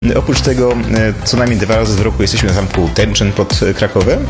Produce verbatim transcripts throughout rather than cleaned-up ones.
Oprócz tego co najmniej dwa razy w roku jesteśmy na zamku Tęczyn pod Krakowem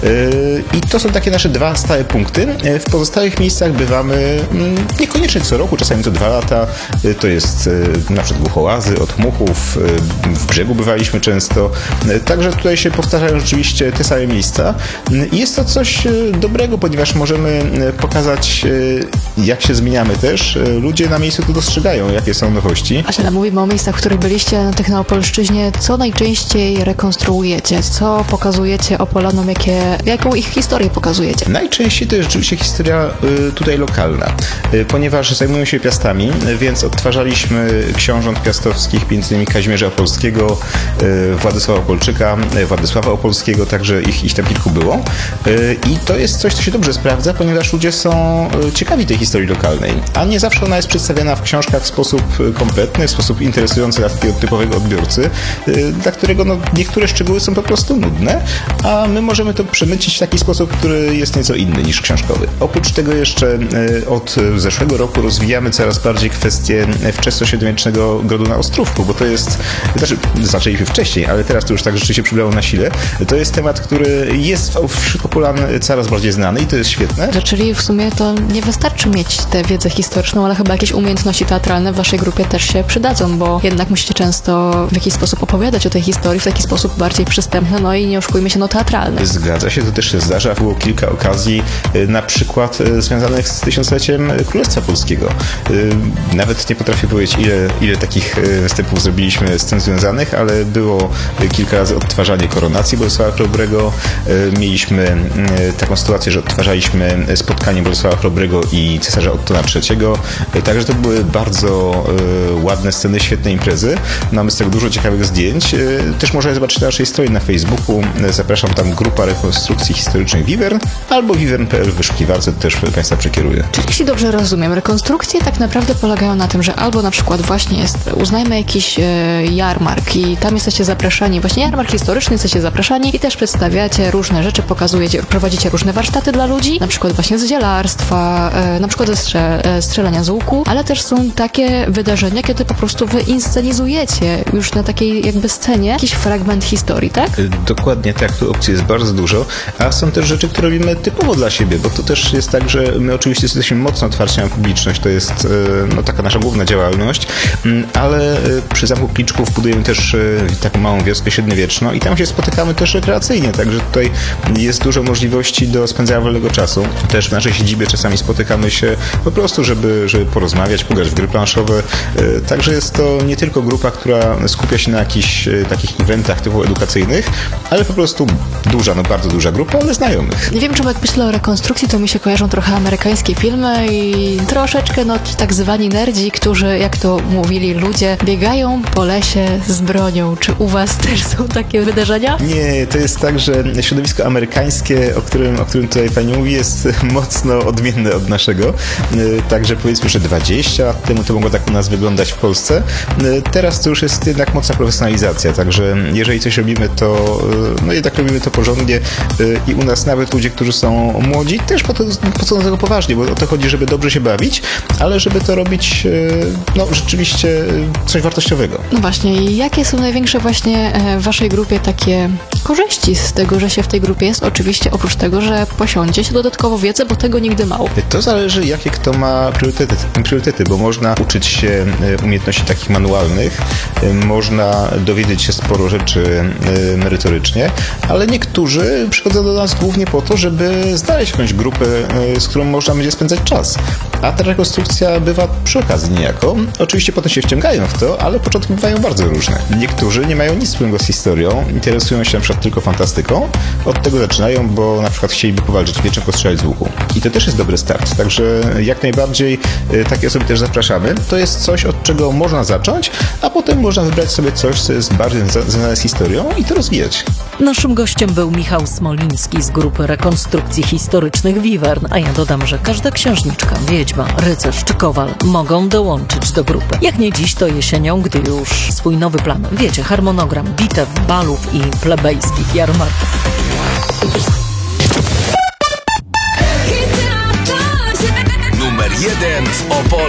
i to są takie nasze dwa stałe punkty. W pozostałych miejscach bywamy niekoniecznie co roku, czasami co dwa lata. To jest na przykład Głuchołazy, od Muchów, w Brzegu bywaliśmy często. Także tutaj się powtarzają rzeczywiście te same miejsca. I jest to coś dobrego, ponieważ możemy pokazać, jak się zmieniamy też. Ludzie na miejscu to dostrzegają, jakie są nowości. Ale mówimy o miejscach, w których byliście na tych na Opolszczyźnie. Co najczęściej rekonstruujecie? Co pokazujecie Opolanom? Jakie, jaką ich historię pokazujecie? Najczęściej to jest rzeczywiście historia y, tutaj lokalna, y, ponieważ zajmują się piastami, więc odtwarzaliśmy książąt piastowskich, między innymi Kazimierza Opolskiego, y, Władysława Opolczyka, y, Władysława Opolskiego, także ich, ich tam kilku było. Y, I to jest coś, co się dobrze sprawdza, ponieważ ludzie są y, ciekawi tej historii lokalnej, a nie zawsze ona jest przedstawiana w książkach w sposób kompletny, w sposób interesujący dla takiego typowego odbiorcy, dla którego no, niektóre szczegóły są po prostu nudne, a my możemy to przemycić w taki sposób, który jest nieco inny niż książkowy. Oprócz tego jeszcze od zeszłego roku rozwijamy coraz bardziej kwestię wczesnośredniowiecznego grodu na Ostrówku, bo to jest, znaczy zaczęliśmy wcześniej, ale teraz to już tak rzeczywiście przybrało na sile. To jest temat, który jest wśród Opolan coraz bardziej znany i to jest świetne. Czyli w sumie to nie wystarczy mieć tę wiedzę historyczną, ale chyba jakieś umiejętności teatralne w waszej grupie też się przydadzą, bo jednak musicie często w jakiś sposób opowiadać o tej historii w taki sposób bardziej przystępny, no i nie oszukujmy się, no teatralny. Zgadza się, to też się zdarza. Było kilka okazji, na przykład związanych z tysiącleciem Królestwa Polskiego. Nawet nie potrafię powiedzieć, ile, ile takich występów zrobiliśmy z tym związanych, ale było kilka razy odtwarzanie koronacji Bolesława Chrobrego. Mieliśmy taką sytuację, że odtwarzaliśmy spotkanie Bolesława Chrobrego i cesarza Ottona trzeciego. Także to były bardzo ładne sceny, świetne imprezy. Mamy z tego dużo ciekawych zdjęć. Też można zobaczyć na naszej stronie na Facebooku. Zapraszam, tam grupa rekonstrukcji historycznych Vivern albo vivern kropka p l w wyszukiwarce, też Państwa przekieruję. Czyli jeśli dobrze rozumiem, rekonstrukcje tak naprawdę polegają na tym, że albo na przykład właśnie jest, uznajmy jakiś e, jarmark i tam jesteście zapraszani, właśnie jarmark historyczny, jesteście zapraszani i też przedstawiacie różne rzeczy, pokazujecie, prowadzicie różne warsztaty dla ludzi, na przykład właśnie z zielarstwa, e, na przykład ze strze, e, strzelania z łuku, ale też są takie wydarzenia, kiedy po prostu wy inscenizujecie już na takiej jakby scenie jakiś fragment historii, tak? Dokładnie tak, tu opcji jest bardzo dużo, a są też rzeczy, które robimy typowo dla siebie, bo to też jest tak, że my oczywiście jesteśmy mocno otwarci na publiczność, to jest no, taka nasza główna działalność, ale przy Zamku Kliczków budujemy też taką małą wioskę średniowieczną i tam się spotykamy też rekreacyjnie, także tutaj jest dużo możliwości do spędzania wolnego czasu. Też w naszej siedzibie czasami spotykamy się po prostu, żeby, żeby porozmawiać, pograć w gry planszowe, także jest to nie tylko grupa, która skupia się na jakichś takich eventach typu edukacyjnych, ale po prostu duża, no bardzo duża grupa, ale znajomych. Nie wiem, czemu jak myślę o rekonstrukcji, to mi się kojarzą trochę amerykańskie filmy i troszeczkę no ci tak zwani nerdzi, którzy, jak to mówili ludzie, biegają po lesie z bronią. Czy u was też są takie wydarzenia? Nie, to jest tak, że środowisko amerykańskie, o którym, o którym tutaj pani mówi, jest mocno odmienne od naszego. Także powiedzmy, że dwadzieścia lat temu to mogło tak u nas wyglądać w Polsce. Teraz to już jest jednak mocna profesjonalizacja, także jeżeli coś robimy, to no jednak robimy to porządnie i u nas nawet ludzie, którzy są młodzi, też podchodzą do tego poważnie, bo o to chodzi, żeby dobrze się bawić, ale żeby to robić no rzeczywiście coś wartościowego. No właśnie, i jakie są największe właśnie w waszej grupie takie korzyści z tego, że się w tej grupie jest? Oczywiście oprócz tego, że posiądzie się dodatkowo wiedzę, bo tego nigdy mało. To zależy, jakie kto ma priorytety, priorytety, bo można uczyć się umiejętności takich manualnych, można dowiedzieć się sporo rzeczy merytorycznie, ale niektórzy przychodzą do nas głównie po to, żeby znaleźć jakąś grupę, z którą można będzie spędzać czas. A ta rekonstrukcja bywa przy okazji niejako. Oczywiście potem się wciągają w to, ale początki bywają bardzo różne. Niektórzy nie mają nic wspólnego z historią, interesują się na przykład tylko fantastyką. Od tego zaczynają, bo na przykład chcieliby powalczyć mieczem, postrzelać z łuku. I to też jest dobry start, także jak najbardziej takie osoby też zapraszamy. To jest coś, od czego można zacząć, a potem można wybrać sobie coś, co jest bardziej związane z historią i to rozwijać. Naszym gościem był Michał Smoliński z grupy rekonstrukcji historycznych Vivern, a ja dodam, że każda księżniczka, wiedźma, rycerz czy kowal mogą dołączyć do grupy. Jak nie dziś, to jesienią, gdy już swój nowy plan, wiecie, harmonogram bitew, balów i plebejskich jarmarków. Numer jeden w Opolu.